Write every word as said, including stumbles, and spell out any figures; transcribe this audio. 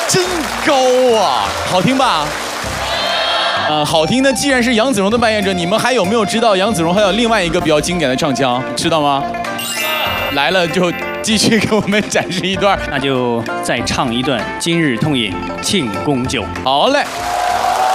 真高啊，好听吧？呃，好听的既然是杨子荣的扮演者，你们还有没有知道杨子荣还有另外一个比较经典的唱腔，知道吗？来了就继续给我们展示一段， 那就再唱一段《今日痛饮庆功酒》。 好嘞。